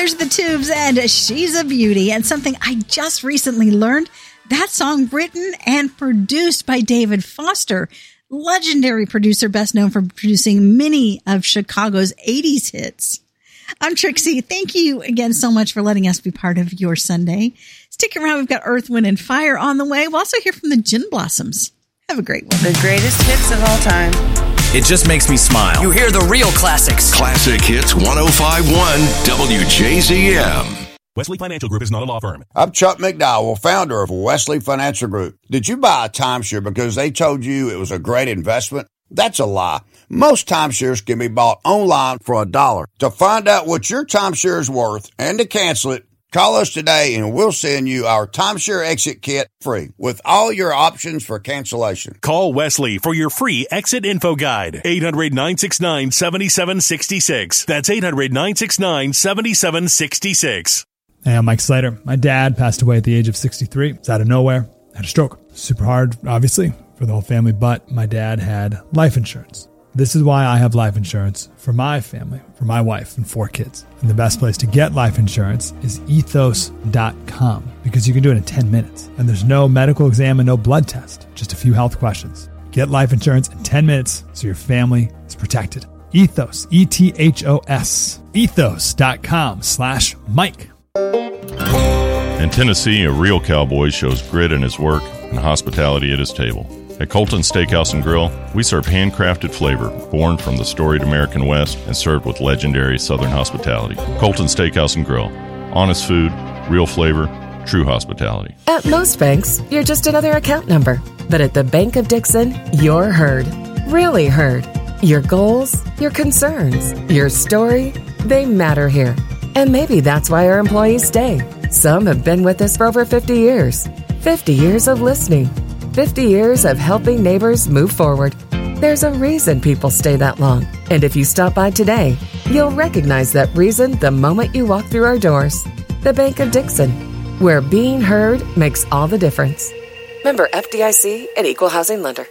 There's the Tubes and She's a Beauty. And something I just recently learned, that song written and produced by David Foster, legendary producer best known for producing many of Chicago's 80s hits. I'm Trixie. Thank you again so much for letting us be part of your Sunday. Stick around. We've got Earth, Wind, and Fire on the way. We'll also hear from the Gin Blossoms. Have a great one. The greatest hits of all time. It just makes me smile. You hear the real classics. Classic Hits 105.1 WJZM. Wesley Financial Group is not a law firm. I'm Chuck McDowell, founder of Wesley Financial Group. Did you buy a timeshare because they told you it was a great investment? That's a lie. Most timeshares can be bought online for $1. To find out what your timeshare is worth and to cancel it, call us today and we'll send you our timeshare exit kit free with all your options for cancellation. Call Wesley for your free exit info guide. 800-969-7766. That's 800-969-7766. Hey, I'm Mike Slater. My dad passed away at the age of 63. It's out of nowhere. Had a stroke. Super hard, obviously, for the whole family, but my dad had life insurance. This is why I have life insurance for my family, for my wife and 4 kids. And the best place to get life insurance is ethos.com because you can do it in 10 minutes. And there's no medical exam and no blood test, just a few health questions. Get life insurance in 10 minutes so your family is protected. Ethos, E-T-H-O-S, ethos.com/Mike. In Tennessee, a real cowboy shows grit in his work and hospitality at his table. At Colton Steakhouse and Grill, we serve handcrafted flavor born from the storied American West and served with legendary Southern hospitality. Colton Steakhouse and Grill. Honest food, real flavor, true hospitality. At most banks, you're just another account number. But at the Bank of Dixon, you're heard. Really heard. Your goals, your concerns, your story, they matter here. And maybe that's why our employees stay. Some have been with us for over 50 years. 50 years of listening. 50 years of helping neighbors move forward. There's a reason people stay that long. And if you stop by today, you'll recognize that reason the moment you walk through our doors. The Bank of Dixon, where being heard makes all the difference. Member FDIC and Equal Housing Lender.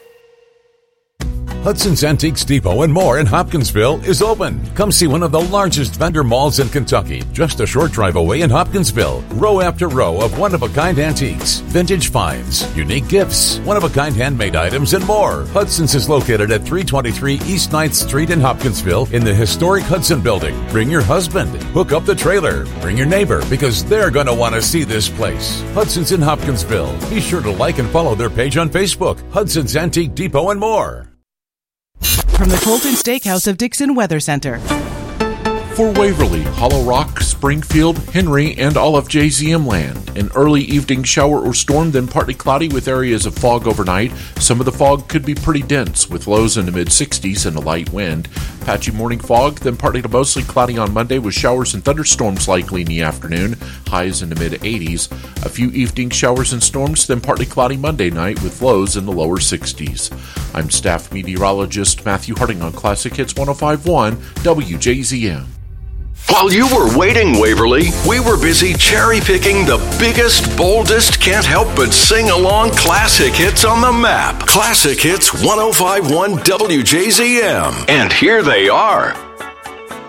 Hudson's Antiques Depot and More in Hopkinsville is open. Come see one of the largest vendor malls in Kentucky, just a short drive away in Hopkinsville. Row after row of one-of-a-kind antiques, vintage finds, unique gifts, one-of-a-kind handmade items, and more. Hudson's is located at 323 East 9th Street in Hopkinsville in the historic Hudson Building. Bring your husband, hook up the trailer, bring your neighbor, because they're going to want to see this place. Hudson's in Hopkinsville. Be sure to like and follow their page on Facebook, Hudson's Antique Depot and More. From the Colton Steakhouse of Dixon Weather Center. For Waverly, Hollow Rock, Springfield, Henry, and all of JZM land. An early evening shower or storm, then partly cloudy with areas of fog overnight. Some of the fog could be pretty dense with lows in the mid-60s and a light wind. Patchy morning fog, then partly to mostly cloudy on Monday with showers and thunderstorms likely in the afternoon. Highs in the mid-80s. A few evening showers and storms, then partly cloudy Monday night with lows in the lower 60s. I'm staff meteorologist Matthew Harding on Classic Hits 105.1 WJZM. While you were waiting, Waverly, we were busy cherry-picking the biggest, boldest, can't help but sing along classic hits on the map. Classic Hits 105.1 WJZM. And here they are.